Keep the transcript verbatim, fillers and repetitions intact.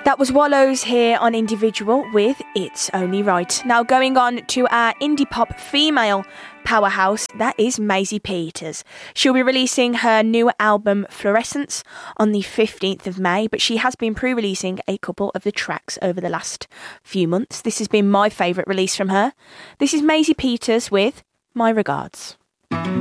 That was Wallows here on Individual with It's Only Right. Now going on to our indie pop female powerhouse, that is Maisie Peters. She'll be releasing her new album Fluorescence on the fifteenth of May, but she has been pre-releasing a couple of the tracks over the last few months. This has been my favourite release from her. This is Maisie Peters with My Regards.